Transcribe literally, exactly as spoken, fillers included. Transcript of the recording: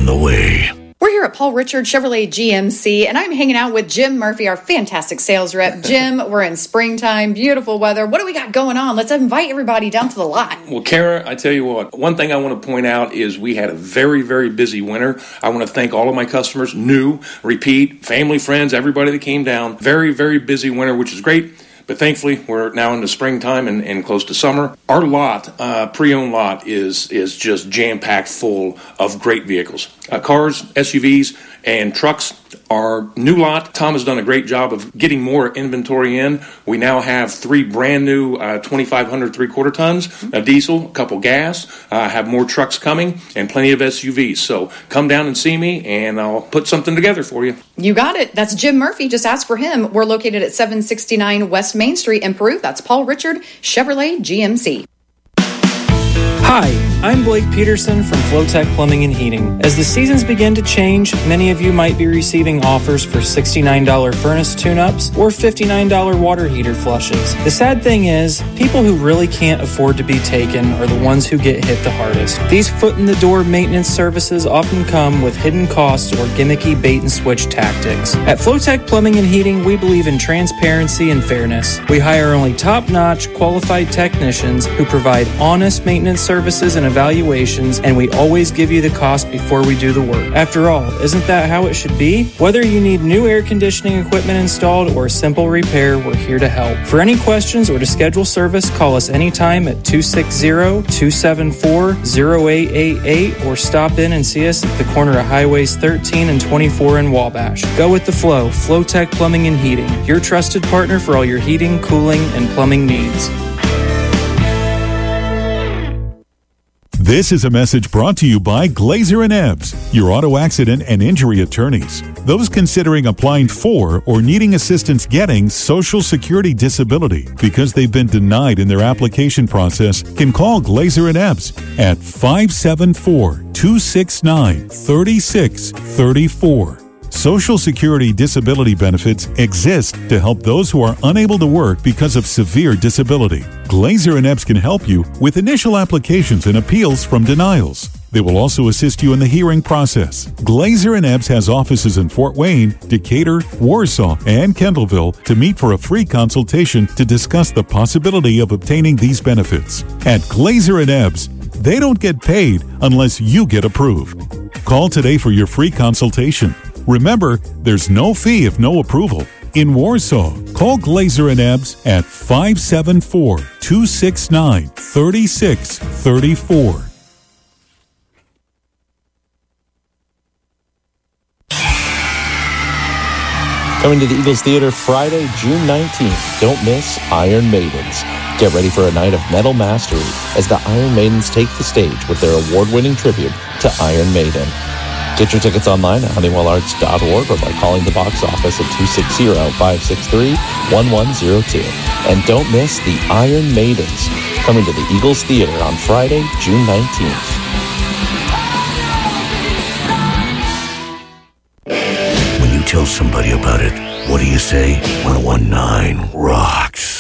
on the way. We're here at Paul Richard Chevrolet G M C, and I'm hanging out with Jim Murphy, our fantastic sales rep. Jim, we're in springtime, beautiful weather. What do we got going on? Let's invite everybody down to the lot. Well, Kara, I tell you what, one thing I want to point out is we had a very, very busy winter. I want to thank all of my customers, new, repeat, family, friends, everybody that came down. Very, very busy winter, which is great. But thankfully, we're now into springtime and, and close to summer. Our lot, uh, pre-owned lot, is is just jam-packed full of great vehicles. Uh, cars, S U Vs, and trucks. Our new lot, Tom has done a great job of getting more inventory in. We now have three brand new uh, twenty-five hundred three-quarter tons, a diesel, a couple gas, uh, have more trucks coming, and plenty of S U Vs. So come down and see me, and I'll put something together for you. You got it. That's Jim Murphy. Just ask for him. We're located at seven sixty-nine West Main Street in Peru. That's Paul Richard Chevrolet G M C. Hi, I'm Blake Peterson from Flowtech Plumbing and Heating. As the seasons begin to change, many of you might be receiving offers for sixty-nine dollars furnace tune-ups or fifty-nine dollars water heater flushes. The sad thing is, people who really can't afford to be taken are the ones who get hit the hardest. These foot-in-the-door maintenance services often come with hidden costs or gimmicky bait-and-switch tactics. At Flowtech Plumbing and Heating, we believe in transparency and fairness. We hire only top-notch, qualified technicians who provide honest maintenance services services and evaluations, and we always give you the cost before we do the work. After all, isn't that how it should be? Whether you need new air conditioning equipment installed or a simple repair, we're here to help. For any questions or to schedule service, call us anytime at two six zero, two seven four, zero eight eight eight or stop in and see us at the corner of Highways thirteen and twenty-four in Wabash. Go with the flow. Flowtech Plumbing and Heating, your trusted partner for all your heating, cooling, and plumbing needs. This is a message brought to you by Glazer and Ebbs, your auto accident and injury attorneys. Those considering applying for or needing assistance getting Social Security disability because they've been denied in their application process can call Glazer and Ebbs at five seven four, two six nine, three six three four. Social Security disability benefits exist to help those who are unable to work because of severe disability. Glazer and Ebbs can help you with initial applications and appeals from denials. They will also assist you in the hearing process. Glazer and Ebbs has offices in Fort Wayne, Decatur, Warsaw, and Kendallville to meet for a free consultation to discuss the possibility of obtaining these benefits. At Glazer and Ebbs, they don't get paid unless you get approved. Call today for your free consultation. Remember, there's no fee if no approval. In Warsaw, call Glazer and Ebbs at five seven four, two six nine, three six three four. Coming to the Eagles Theater Friday, June nineteenth. Don't miss Iron Maidens. Get ready for a night of metal mastery as the Iron Maidens take the stage with their award-winning tribute to Iron Maiden. Get your tickets online at honeywell arts dot org or by calling the box office at two six zero, five six three, one one zero two. And don't miss the Iron Maidens coming to the Eagles Theater on Friday, June nineteenth. When you tell somebody about it, what do you say? one oh one point nine rocks.